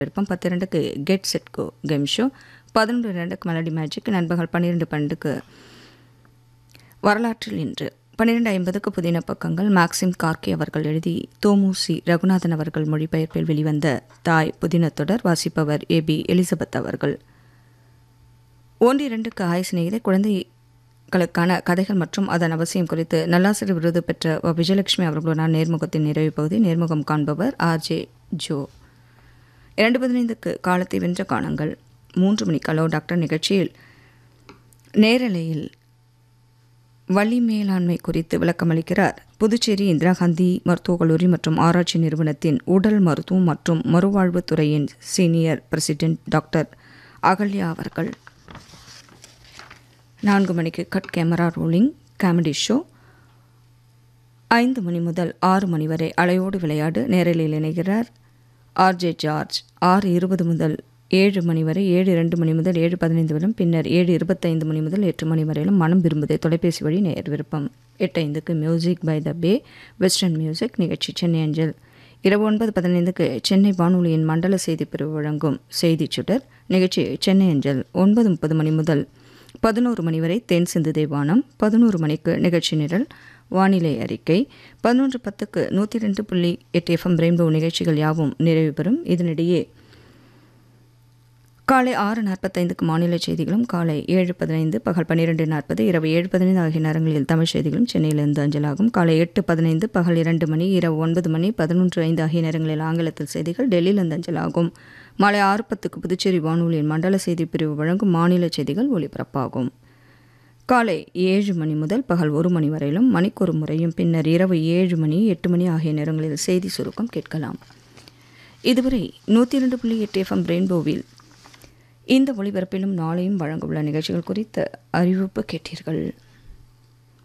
விருப்பம் 10:02க்கு get set go game show, 11:02க்கு melody magic, நண்பகல் 12:12க்கு வரலாற்றில் இன்று, 12:50க்கு புதின பக்கங்கள். மேக்சிம் கார்கே அவர்கள் எழுதி தோமுசி ரகுநாதன் அவர்கள் மொழிபெயர்ப்பில் வெளிவந்த தாய் புதின தொடர். வாசிப்பவர் ஏபி எலிசபெத் அவர்கள். 1:02க்கு ஆய் சிநேகிதை, குழந்தைகளுக்கான கதைகள் மற்றும் அதன் அவசியம் குறித்து நல்லாசிரியர் விருது பெற்ற விஜயலட்சுமி அவர்களுடன் நேர்முகத்தின் நிறைவு பகுதி. நேர்முகம் காண்பவர் ஆர்ஜே ஜோ. 2:15க்கு காலத்தை வென்ற காணுங்கள். 3 மணிக்கு ஹலோ டாக்டர் நிகழ்ச்சியில் நேரலையில் வலி மேலாண்மை குறித்து விளக்கமளிக்கிறார் புதுச்சேரி இந்திரா காந்தி மருத்துவக் கல்லூரி மற்றும் ஆராய்ச்சி நிறுவனத்தின் உடல் மருத்துவம் மற்றும் மறுவாழ்வு துறையின் சீனியர் பிரசிடென்ட் டாக்டர் அகல்யா அவர்கள். 4 மணிக்கு cut camera rolling comedy show. 5 மணி முதல் 6 மணி வரை அலையோடு விளையாடு நேரலையில் இணைகிறார் ஆர்ஜே ஜார்ஜ். 6:20 முதல் 7 மணி வரை, 7:02 மணி முதல் 7:15 வரை, பின்னர் 7:25 மணி முதல் 8 மணி வரையிலும் மனம் விரும்புதே தொலைபேசி வழி நேயர் விருப்பம். 8:05க்கு music by the pay western music நிகழ்ச்சி சென்னை அஞ்சல். இரவு 9:15க்கு சென்னை வானொலியின் மண்டல செய்தி பிரிவு வழங்கும் செய்தி சுடர் நிகழ்ச்சி சென்னை அஞ்சல். 9:30 மணி முதல் 11 மணி வரை தேன் சிந்து தேவானம். 11 மணிக்கு நிகழ்ச்சி நிரல் வானிலை அறிக்கை. 11:10க்கு 102.8 FM ரெயின்போ நிகழ்ச்சிகள் யாவும் நிறைவு பெறும். இதனிடையே காலை 6:45க்கு மாநில செய்திகளும், காலை 7:15, பகல் 12:40, இரவு 7:15 ஆகிய நேரங்களில் தமிழ் செய்திகளும் சென்னையிலிருந்து அஞ்சலாகும். காலை 8:15, பகல் 2 மணி, இரவு 9 மணி, 11:05 ஆகிய நேரங்களில் ஆங்கிலத்தில் செய்திகள் டெல்லியிலிருந்து அஞ்சலாகும். மாலை 6:10க்கு புதுச்சேரி வானொலியின் மண்டல செய்தி பிரிவு வழங்கும் மாநில செய்திகள் ஒலிபரப்பாகும். காலை 7 மணி முதல் பகல் 1 மணி வரையிலும் மணிக்கொரு முறையும், பின்னர் இரவு 7 மணி, 8 மணி ஆகிய நேரங்களில் செய்தி சுருக்கம் கேட்கலாம். இதுவரை 102.8 FM ரெயின்போவில் இந்த ஒளிபரப்பிலும் நாளையும் வழங்கவுள்ள நிகழ்ச்சிகள் குறித்த அறிவிப்பு கேட்டீர்கள்.